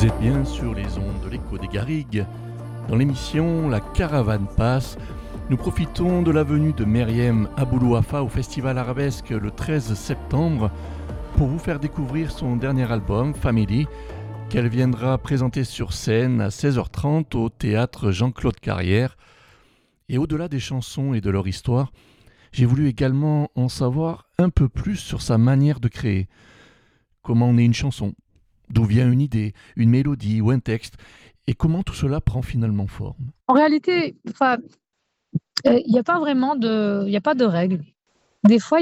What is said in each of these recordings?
Vous êtes bien sur les ondes de l'écho des Garrigues. Dans l'émission La Caravane passe, nous profitons de la venue de Meriem Aboulouafa au Festival Arabesque le 13 septembre pour vous faire découvrir son dernier album, Family, qu'elle viendra présenter sur scène à 16h30 au théâtre Jean-Claude Carrière. Et au-delà des chansons et de leur histoire, j'ai voulu également en savoir un peu plus sur sa manière de créer. Comment naît une chanson ? D'où vient une idée, une mélodie ou un texte ? Et comment tout cela prend finalement forme ? En réalité, il n'y a pas vraiment il y a pas de règles. Des fois,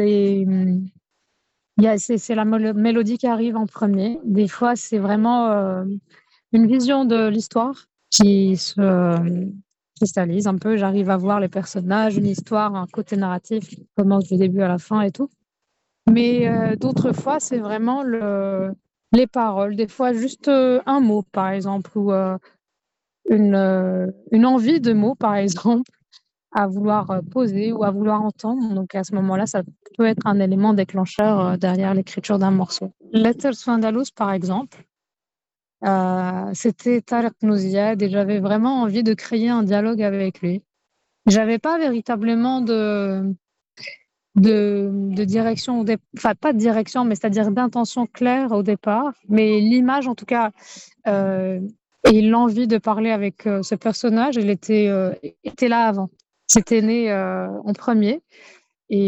c'est la mélodie qui arrive en premier. Des fois, c'est vraiment une vision de l'histoire qui se cristallise un peu. J'arrive à voir les personnages, une histoire, un côté narratif qui commence du début à la fin et tout. Mais d'autres fois, c'est vraiment les paroles. Des fois, juste un mot, par exemple, ou une envie de mot, par exemple, à vouloir poser ou à vouloir entendre. Donc, à ce moment-là, ça peut être un élément déclencheur derrière l'écriture d'un morceau. Letters to Andalous, par exemple, c'était Tarek Nouziad et j'avais vraiment envie de créer un dialogue avec lui. J'avais pas véritablement de direction, enfin pas de direction, mais c'est-à-dire d'intention claire au départ, mais l'image en tout cas et l'envie de parler avec ce personnage, elle était là avant. C'était né en premier et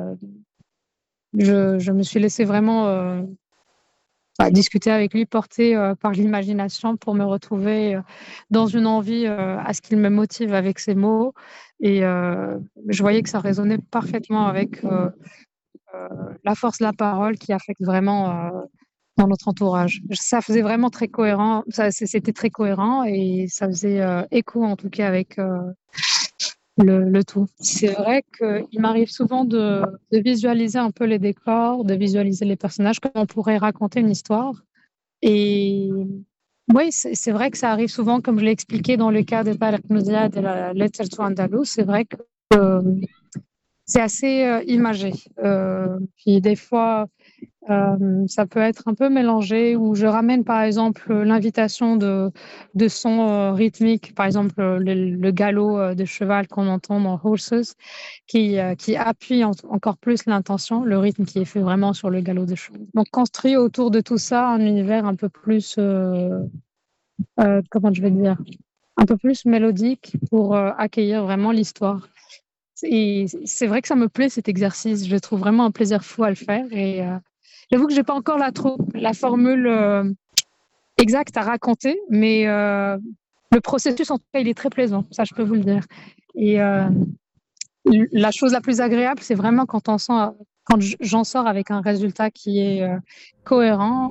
je me suis laissée vraiment discuter avec lui, porté par l'imagination pour me retrouver dans une envie à ce qu'il me motive avec ses mots. Et je voyais que ça résonnait parfaitement avec la force de la parole qui affecte vraiment dans notre entourage. Ça faisait vraiment très cohérent, c'était très cohérent et ça faisait écho en tout cas avec le tout. C'est vrai qu'il m'arrive souvent de visualiser un peu les décors, de visualiser les personnages, comment on pourrait raconter une histoire. Et oui, c'est vrai que ça arrive souvent, comme je l'ai expliqué dans le cas de Tarek Nouziad de la Letters to Andalous, c'est vrai que c'est assez imagé. Puis des fois, ça peut être un peu mélangé, où je ramène par exemple l'invitation de sons rythmiques, par exemple le galop de cheval qu'on entend dans Horses, qui appuie encore plus l'intention, le rythme qui est fait vraiment sur le galop de cheval. Donc construit autour de tout ça un univers un peu plus, comment je vais dire, un peu plus mélodique pour accueillir vraiment l'histoire. Et c'est vrai que ça me plaît cet exercice, je trouve vraiment un plaisir fou à le faire et j'avoue que j'ai pas encore la formule exacte à raconter, mais le processus en tout cas il est très plaisant, ça je peux vous le dire. Et la chose la plus agréable, c'est vraiment quand j'en sors avec un résultat qui est cohérent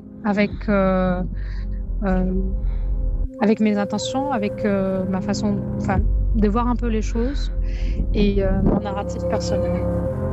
avec mes intentions, avec ma façon de voir un peu les choses et mon narratif personnel.